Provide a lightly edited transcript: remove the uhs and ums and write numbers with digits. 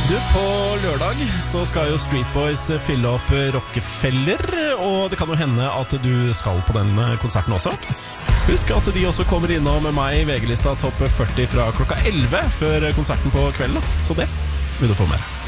Du, på lørdag så skal jo Street Boys fylle opp Rockefeller, og det kan jo hende at du skal på den konserten også. Husk at de også kommer innom med meg i VG-lista Topp 40 fra klokka 11 før konserten på kvelden, så det vil du få med.